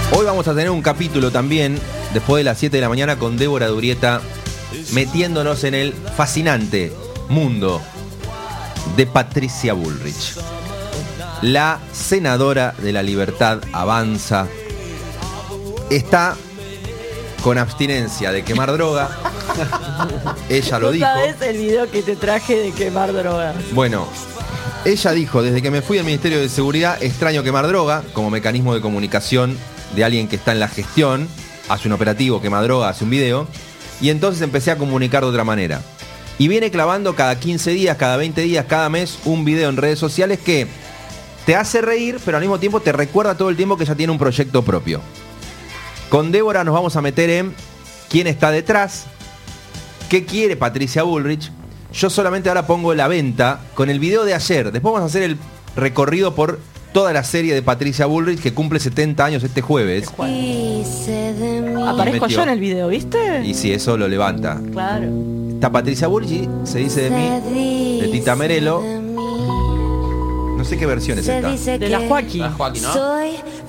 Hoy vamos a tener un capítulo también, después de las 7 de la mañana, con Débora Durieta, metiéndonos en el fascinante mundo de Patricia Bullrich. La senadora de la Libertad Avanza está con abstinencia de quemar droga. Ella lo dijo. ¿Sabes el video que te traje de quemar drogas? Bueno, ella dijo: desde que me fui al Ministerio de Seguridad extraño quemar droga como mecanismo de comunicación de alguien que está en la gestión. Hace un operativo, quema droga, hace un video. Y entonces empecé a comunicar de otra manera. Y viene clavando cada 15 días, cada 20 días, cada mes un video en redes sociales que te hace reír, pero al mismo tiempo te recuerda todo el tiempo que ya tiene un proyecto propio. Con Débora nos vamos a meter en quién está detrás, qué quiere Patricia Bullrich. Yo solamente ahora pongo la venta con el video de ayer. Después vamos a hacer el recorrido por toda la serie de Patricia Bullrich, que cumple 70 años este jueves. Aparezco yo en el video, ¿viste? Y sí, eso lo levanta. Claro. Está Patricia Bullrich, se dice de mí, de Tita Merelo. No sé qué versión es esta. De la Joaquín. La Joaquín, ¿no? Soy